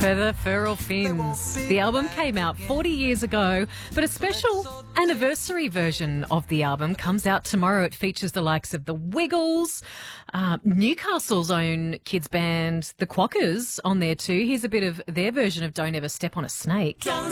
Feather, Fur or Fins. The album came out 40 years ago, but a special anniversary version of the album comes out tomorrow. It features the likes of the Wiggles, Newcastle's own kids band, the Quackers, on there too. Here's a bit of their version of Don't Ever Step on a Snake. Don't